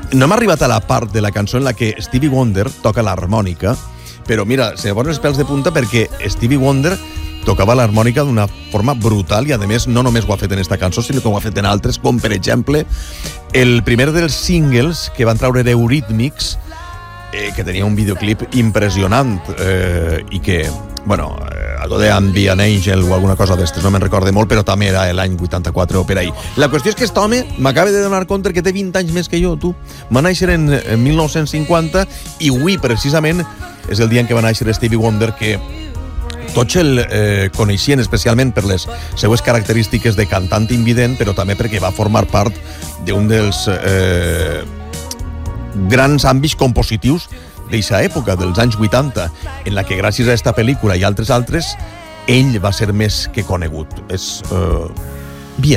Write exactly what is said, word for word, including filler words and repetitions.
no hem arribat a la part de la cançó en la que Stevie Wonder toca l'harmònica, però mira, se me posen els pèls de punta perquè Stevie Wonder tocava l'harmònica d'una forma brutal i, a més, no només ho ha fet en esta cançó, sinó que ho ha fet en altres, com, per exemple, el primer dels singles que van traure era Eurythmics, eh, que tenia un videoclip impressionant eh, i que, bueno, algo de And Be an Angel o alguna cosa d'estes, no me'n recorde molt, però també era l'any vuitanta-quatre o per ahí. La qüestió és que aquest home m'acaba de donar compte que té vint anys més que jo, tu. Va néixer en, en mil nou-cents cinquanta i avui, precisament, és el dia en què va néixer Stevie Wonder, que tots el eh, coneixien especialment per les seues característiques de cantant invident, però també perquè va formar part d'un dels eh, grans àmbits compositius d'aquesta època, dels anys vuitanta, en la que gràcies a esta pel·lícula i altres altres, ell va ser més que conegut. És... Eh,